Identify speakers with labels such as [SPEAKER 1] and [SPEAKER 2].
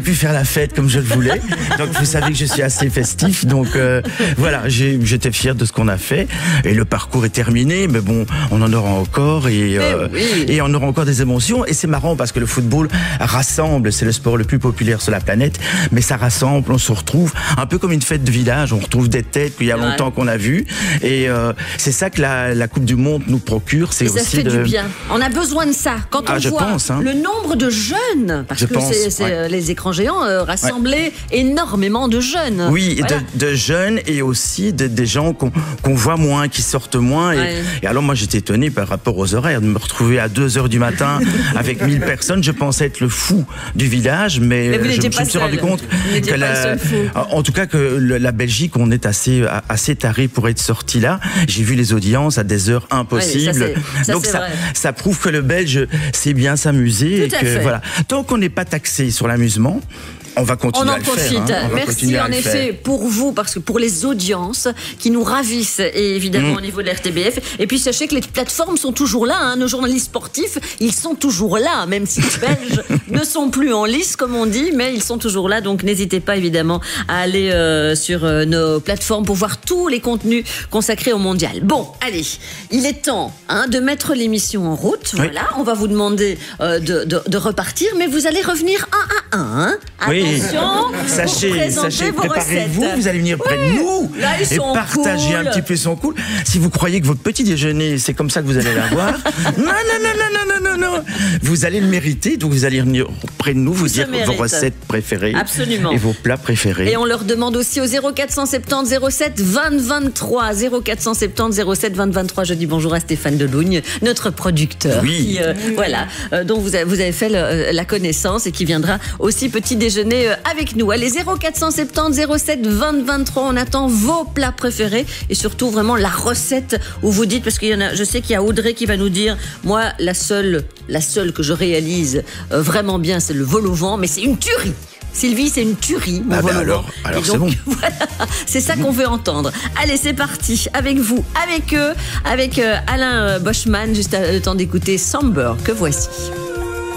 [SPEAKER 1] pu faire la fête comme je le voulais. Donc vous savez que je suis assez festif. Donc voilà, j'étais fier de ce qu'on a fait. Et le parcours est terminé, mais bon, on en aura encore et on aura encore des émotions. Et c'est marrant parce que le football rassemble, c'est le sport le plus populaire sur la planète, mais ça rassemble, on se retrouve un peu comme une fête de village, on retrouve des têtes qu'il y a longtemps qu'on a vues. Et c'est ça que la Coupe du Monde nous procure. C'est aussi
[SPEAKER 2] ça fait du bien. On a besoin de ça. Quand on voit le nombre de jeunes, parce que les écrans géants rassemblaient énormément de jeunes.
[SPEAKER 1] Oui, voilà. de jeunes et aussi des gens qu'on voit moins, qui sortent moins. Et alors moi j'étais étonné par rapport aux horaires, de me retrouver à 2h du matin avec 1000 personnes. Je pensais être le fou du village, mais je me suis rendu compte que en tout cas que la Belgique, on est assez taré pour être sorti là. J'ai vu les audiences à des heures impossibles. Donc ça prouve que le Belge sait bien s'amuser. Voilà. Tant qu'on n'est pas taxé sur l'amusement, on va continuer à le faire.
[SPEAKER 2] Merci en effet pour vous, parce que pour les audiences qui nous ravissent, et évidemment au niveau de l'RTBF. Et puis sachez que les plateformes sont toujours là. Nos journalistes sportifs, ils sont toujours là, même si les Belges ne sont plus en lice, comme on dit, mais ils sont toujours là. Donc n'hésitez pas évidemment à aller sur nos plateformes pour voir tous les contenus consacrés au mondial. Bon, allez, il est temps de mettre l'émission en route. Voilà, on va vous demander de repartir, mais vous allez revenir un à un. Attention,
[SPEAKER 1] sachez, préparez-vous, vous allez venir près de nous et partager un petit peu son cool. Si vous croyez que votre petit déjeuner, c'est comme ça que vous allez l'avoir, non, vous allez le mériter, donc vous allez venir près de nous, vous dire vos recettes préférées.
[SPEAKER 2] Absolument.
[SPEAKER 1] Et vos plats préférés.
[SPEAKER 2] Et on leur demande aussi au 0470 07 20 23, 0470 07 20 23. Je dis bonjour à Stéphane Delougne, notre producteur, qui, dont vous avez fait la connaissance et qui viendra aussi petit déjeuner avec nous. Allez, 0470 07 20 23. On attend vos plats préférés et surtout vraiment la recette où vous dites, parce qu'il y en a, je sais qu'il y a Audrey qui va nous dire, moi la seule que je réalise vraiment bien, c'est le vol au vent, mais c'est une tuerie. Sylvie, c'est une tuerie.
[SPEAKER 1] Alors c'est bon.
[SPEAKER 2] Voilà, c'est ça qu'on veut entendre. Allez, c'est parti. Avec vous, avec eux, avec Alain Boschman, juste le temps d'écouter Somber, que voici.